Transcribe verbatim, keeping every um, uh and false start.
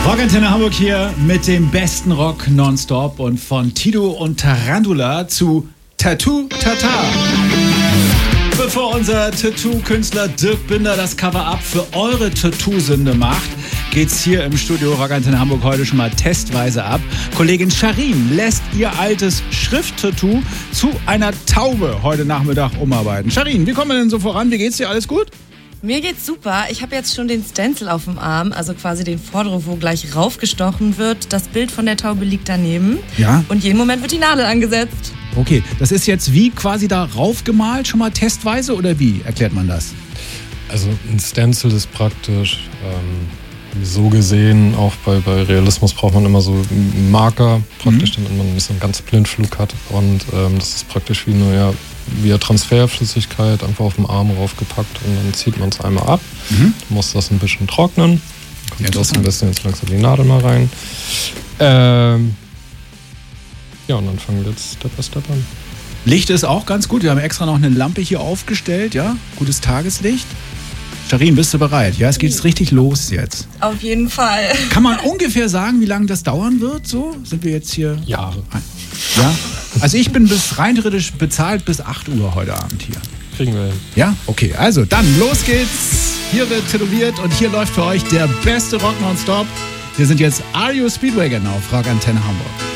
Rockantenne Hamburg hier mit dem besten Rock nonstop und von Tito und Tarantula zu Tattoo Tata. Bevor unser Tattoo-Künstler Dirk Binder das Cover-Up für eure Tattoo-Sünde macht, geht's hier im Studio Rockantenne Hamburg heute schon mal testweise ab. Kollegin Sharin lässt ihr altes Schrift-Tattoo zu einer Taube heute Nachmittag umarbeiten. Sharin, wie kommen wir denn so voran? Wie geht's dir? Alles gut? Mir geht's super. Ich habe jetzt schon den Stencil auf dem Arm, also quasi den Vordruck, wo gleich raufgestochen wird. Das Bild von der Taube liegt daneben. Ja. Und jeden Moment wird die Nadel angesetzt. Okay, das ist jetzt wie quasi da raufgemalt, schon mal testweise, oder wie erklärt man das? Also ein Stencil ist praktisch, ähm, so gesehen, auch bei, bei Realismus braucht man immer so einen Marker, praktisch, mhm. damit man nicht so einen ganz Blindflug hat. Und ähm, das ist praktisch wie eine, ja, wie eine Transferflüssigkeit einfach auf dem Arm raufgepackt und dann zieht man es einmal ab, mhm. muss das ein bisschen trocknen, kommt das am besten jetzt langsam die Nadel mal rein. Ähm, ja, und dann fangen wir jetzt Step by Step an. Licht ist auch ganz gut, wir haben extra noch eine Lampe hier aufgestellt, ja, gutes Tageslicht. Sharin, bist du bereit? Ja, es geht richtig los jetzt. Auf jeden Fall. Kann man ungefähr sagen, wie lange das dauern wird? So sind wir jetzt hier? Jahre. Ja. Also ich bin bis rein theoretisch bezahlt bis acht Uhr heute Abend hier. Kriegen wir hin. Ja? Okay, also dann los geht's. Hier wird tätowiert und hier läuft für euch der beste Rock nonstop. Wir sind jetzt Are You Speedwagon auf Rockantenne Hamburg.